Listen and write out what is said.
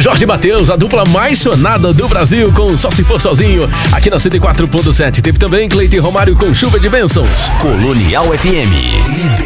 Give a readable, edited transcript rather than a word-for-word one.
Jorge Mateus, a dupla mais sonada do Brasil com Só Se For Sozinho, aqui na 104.7. Teve também Cleiton Romário com Chuva de Bênçãos. Colonial FM.